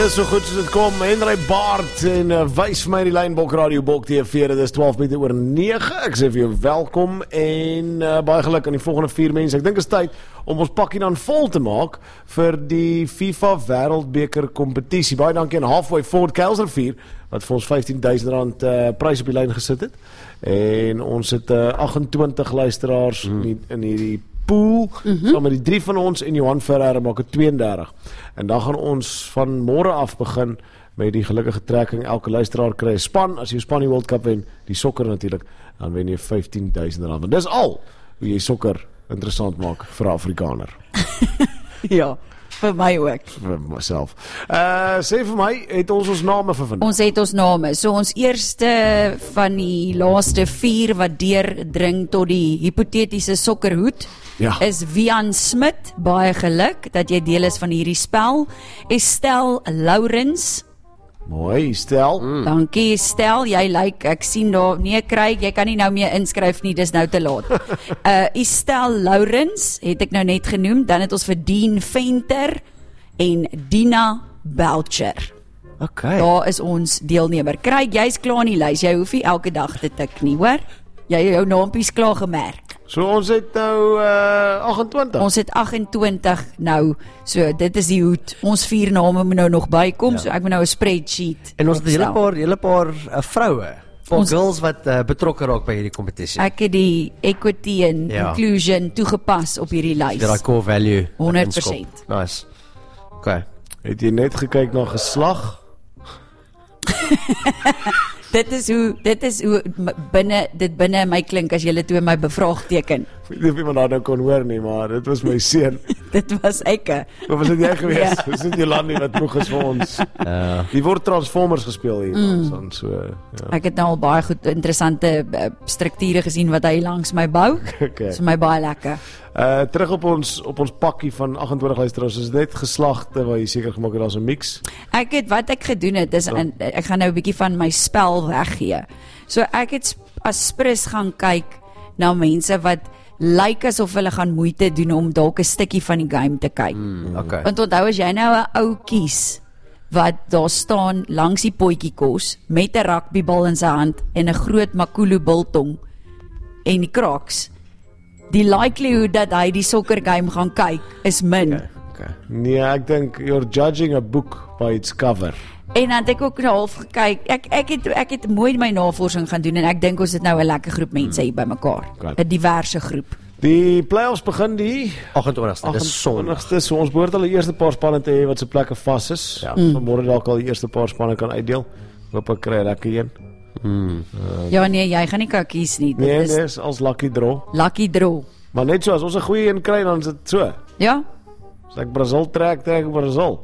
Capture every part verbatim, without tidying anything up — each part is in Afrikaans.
Dis so goed soos dit kom. Henry Baart en uh, wys vir my die Lynbok Radio Bok T V. Dit is twaalf minute oor nege. Ek sê vir jou welkom en uh, baie geluk aan die volgende vier mense. Ek dink is tyd om ons pakkie dan vol te maak vir die FIFA Wêreldbeker kompetisie. Baie dankie aan Halfway Ford Kuilsrivier wat vir ons vyftien duisend rand uh, prys op die lyn gesit het. En ons het uh, agt en twintig luisteraars mm. in, die, in hierdie pool, mm-hmm. saam met die drie van ons en Johan Ferreira maak het twee en dertig. En dan gaan ons van môre af begin met die gelukkige trekking. Elke luisteraar kry 'n span. As jy span die World Cup wen, die sokker natuurlik, dan wen jy vyftien duisend rand. Dis al hoe jy sokker interessant maak vir 'n Afrikaner. Ja, vir my ook. Vir myself. Uh, sê vir my, het ons ons name vir vandag? Ons het ons name. So ons eerste van die laaste vier wat deurdring tot die hipotetiese sokkerhoed Ja. is Wian Smit. Baie geluk dat jy deel is van hierdie spel. Estelle Lourens. Mooi, stel. Mm. Dankie Estelle, jy lyk, ek sien daar, nee kry, jy kan nie nou meer inskryf nie, dis nou te laat. uh, Estelle Lourens het ek nou net genoem. Dan het ons vir Dean Venter en Dina Belcher. Okay. Daar is ons deelnemer. Kry, jy's klaar in die lys, jy hoef nie elke dag te tik nie, hoor? Jy jou naampies klaar gemerk. So ons het nou uh, agt en twintig. Ons het agt en twintig nou, so dit is die hoed. Ons vier name moet nou nog bykom, ja. So ek moet nou 'n spreadsheet. En ons het 'n hele opstel. paar, hele paar uh, vroue, paar Ons- girls wat uh, betrokke raak by hierdie kompetisie. Ek het die equity en Ja. inclusion toegepas op hierdie lys. Daai core value. honderd inskop. persent. Nice. Okay. Het jy net gekyk na geslag? Dit is hoe dit is hoe m- binne dit binne in my klink as julle toe my bevraagteken. Ek weet nie of iemand daar nou kon hoor nie, maar dit was my seun. Dit was ek. Of was dit jy gewees? Ja. Dis nie Jolandi wat moeg is vir ons. Uh, Die word Transformers gespeel hier. Mm. Dan so, ja. Ek het nou al baie goed interessante uh, strukture gesien wat hy langs my bou. Okay. Dis vir my baie lekker. Uh, terug op ons op ons pakkie van agt en twintig luisteraars, is dit geslagte waar jy seker gemaak het daar's 'n mix. Ek het wat ek gedoen het is in, ek gaan nou 'n bietjie van my spel weggee. So ek het sp- as Sprus gaan kyk na mense wat lyk asof hulle gaan moeite doen om dalk 'n stukkie van die game te kyk. mm, okay. Want onthou as jy nou 'n ou kies wat daar staan langs die potjie kos met 'n rugbybal in sy hand en 'n groot makulu biltong en die Crocs, die likelihood dat hy die soccer game gaan kyk is min. Okay. Okay. Nee, ek dink you're judging a book by its cover. En dan het ek ook nou half gekyk. Ek ek het ek het mooi my navorsing gaan doen en ek dink ons het nou 'n lekker groep mense hier bymekaar. Okay. 'n Diverse groep. Die playoffs begin die agt en twintigste, dis Sondag. agt en twintigste, so ons behoort al die eerste paar spanne te hê wat se plekke vas is. Ja. Mm. Vanmôre dalk al die eerste paar spanne kan uitdeel. Hoop ek kry 'n lekker een. Mm. Ja nee, jy gaan nie kan kies nie. Dit Nee, is dis als lucky draw. lucky draw. Maar net so as ons 'n goeie een kry dan is dit so. Ja? As ek Brazil trek, trek ek Brazil.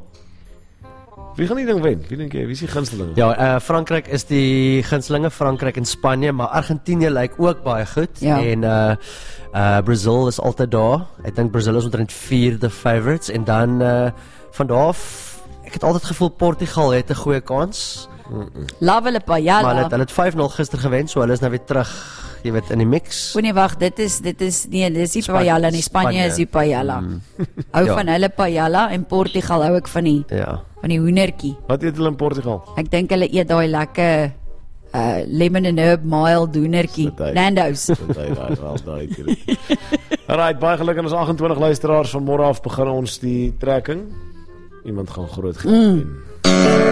Wie gaan die ding wen? Wie dink jy? Wie is die gunsteling? Ja, uh, Frankryk is die gunstelinge, Frankryk en Spanje, maar Argentinië lyk ook baie goed. Ja. En uh, uh, Brazil is altyd daar. Ek dink Brazil is omtrent vierde favorites. En dan uh, van daar af, ek het altyd gevoel Portugal het 'n goeie kans. Love hulle Maar hulle pajala. het, hulle het vyf nul gister gewen, so hulle is nou weer terug, jy weet, in die mix. O nee, wag, dit is dit is nee, dis die Spanje- pajala nie. Spanje Spanje. is die pajala. Mm. Hou Ja. van hulle pajala en Portugal hou ek van die Ja. van die hoendertjie. Wat eet hulle in Portugal? Ek dink hulle eet daai lekker uh lemon and herb mild hoendertjie. Dit hy. Nando's. Dit hy daai wel daai keer. Alright, baie geluk aan ons agt en twintig luisteraars. Van môre af begin ons die trekking. Iemand gaan groot gee. Mm.